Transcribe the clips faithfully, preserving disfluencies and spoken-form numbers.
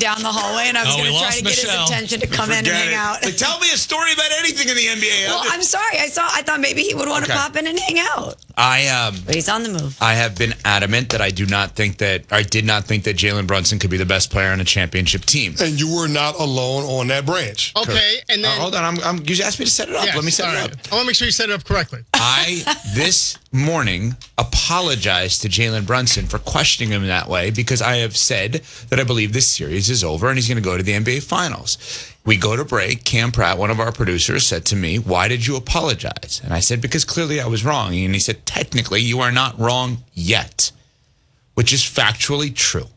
down the hallway, and I was Oh, going we to try lost to get Michelle. his attention to come in and Forget hang it. out. Like, tell me a story about anything in the N B A. Well, I'm sorry. I saw. I thought maybe he would want Okay. to pop in and hang out, I um but he's on the move. I have been adamant that I do not think that I did not think that Jalen Brunson could be the best player on a championship team. And you were not alone on that branch. Okay, and Uh, then hold on, I'm, I'm you asked me to set it up. Yes, Let me set all it right. up. I want to make sure you set it up correctly. I this morning apologized to Jalen Brunson for questioning him that way because I have said that I believe this series is over and he's going to go to the N B A Finals. We go to break. Cam Pratt, one of our producers, said to me, "Why did you apologize?" And I said, "Because clearly I was wrong." And he said, "Technically, you are not wrong yet," which is factually true.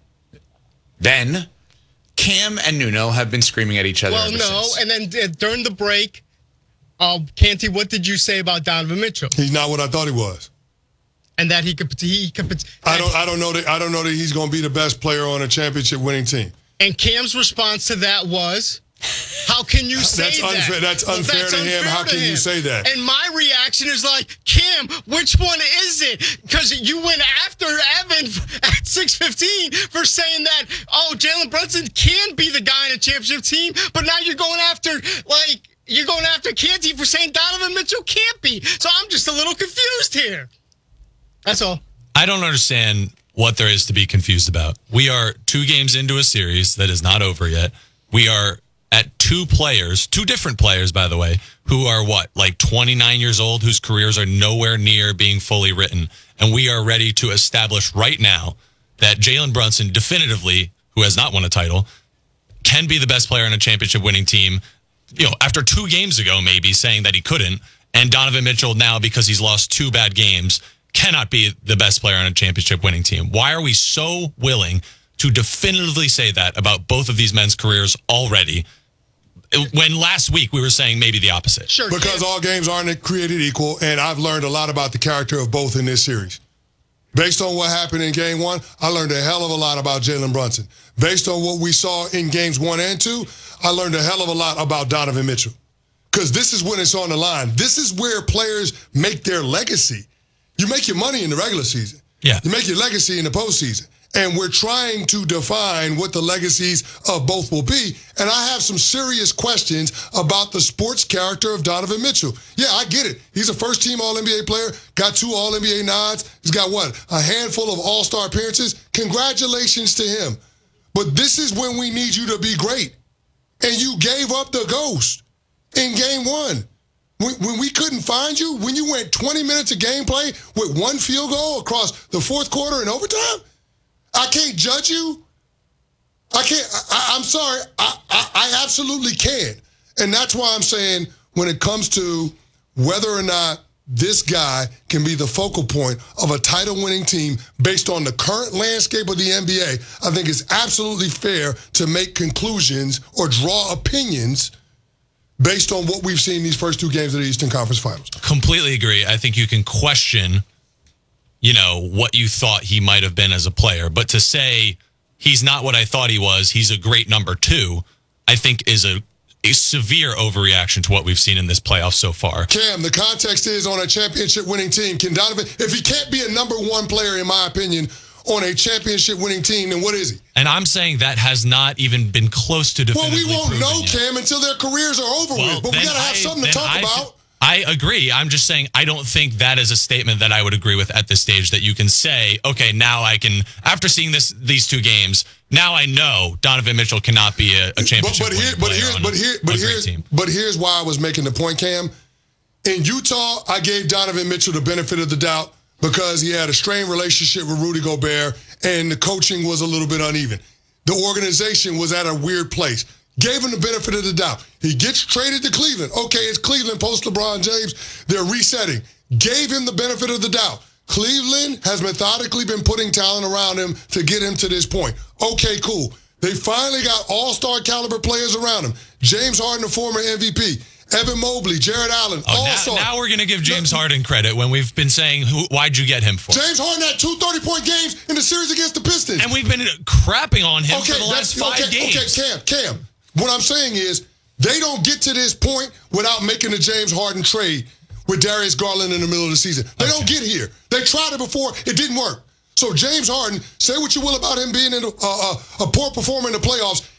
Then Cam and Nuno have been screaming at each other. Well, ever no, since. and then uh, during the break, uh, Canty, what did you say about Donovan Mitchell? He's not what I thought he was. And that he could, he could. I don't. I don't know that. I don't know that he's going to be the best player on a championship-winning team. And Cam's response to that was, "How can you say That's that?" unfair. That's Well, unfair to him. How to can you him. say that? And my reaction is like, Cam, which one is it? Because you went after Evan at six fifteen for saying that, oh, Jalen Brunson can be the guy in a championship team, but now you're going after, like, you're going after Canty for saying Donovan Mitchell can't be. So I'm just a little confused here. That's all. I don't understand what there is to be confused about. We are two games into a series that is not over yet. We are at two players, two different players, by the way, who are what, like twenty-nine years old, whose careers are nowhere near being fully written. And we are ready to establish right now that Jalen Brunson definitively, who has not won a title, can be the best player on a championship winning team. You know, after two games ago, maybe saying that he couldn't, and Donovan Mitchell now, because he's lost two bad games, cannot be the best player on a championship winning team. Why are we so willing to definitively say that about both of these men's careers already, when last week we were saying maybe the opposite? Sure. Because Cam. all games aren't created equal, and I've learned a lot about the character of both in this series. Based on what happened in game one, I learned a hell of a lot about Jalen Brunson. Based on what we saw in games one and two, I learned a hell of a lot about Donovan Mitchell. Because this is when it's on the line. This is where players make their legacy. You make your money in the regular season. Yeah. You make your legacy in the postseason. And we're trying to define what the legacies of both will be. And I have some serious questions about the sports character of Donovan Mitchell. Yeah, I get it. He's a first-team All N B A player, got two All N B A nods. He's got, what, a handful of All-Star appearances? Congratulations to him. But this is when we need you to be great. And you gave up the ghost in game one. When, when we couldn't find you, when you went twenty minutes of gameplay with one field goal across the fourth quarter and overtime, I can't judge you. I can't. I, I'm sorry. I, I, I absolutely can. And that's why I'm saying when it comes to whether or not this guy can be the focal point of a title-winning team based on the current landscape of the N B A, I think it's absolutely fair to make conclusions or draw opinions based on what we've seen these first two games of the Eastern Conference Finals. Completely agree. I think you can question, you know, what you thought he might have been as a player. But to say he's not what I thought he was, he's a great number two, I think is a, a severe overreaction to what we've seen in this playoff so far. Cam, the context is on a championship-winning team. Can Donovan, if he can't be a number one player, in my opinion, on a championship-winning team, then what is he? And I'm saying that has not even been close to Well, definitively we won't proven know, yet. Cam, until their careers are over Well, with. But we then got to have I- something to then talk I- about. I agree. I'm just saying I don't think that is a statement that I would agree with at this stage, that you can say, okay, now I can, after seeing this these two games, now I know Donovan Mitchell cannot be a, a championship But, but, here, but, here's, but, here, but, here's, team. but here's why I was making the point, Cam. In Utah, I gave Donovan Mitchell the benefit of the doubt because he had a strained relationship with Rudy Gobert and the coaching was a little bit uneven. The organization was at a weird place. Gave him the benefit of the doubt. He gets traded to Cleveland. Okay, it's Cleveland post LeBron James. They're resetting. Gave him the benefit of the doubt. Cleveland has methodically been putting talent around him to get him to this point. Okay, cool. They finally got all-star caliber players around him. James Harden, the former M V P. Evan Mobley, Jared Allen, Oh, all-star. now, now we're going to give James Harden credit when we've been saying, who, why'd you get him for? James Harden had two thirty-point games in the series against the Pistons. And we've been crapping on him Okay, for the last that's- five okay, games. Okay, Cam, Cam. What I'm saying is they don't get to this point without making the James Harden trade with Darius Garland in the middle of the season. They Okay. don't get here. They tried it before. It didn't work. So James Harden, say what you will about him being in a, a, a poor performer in the playoffs,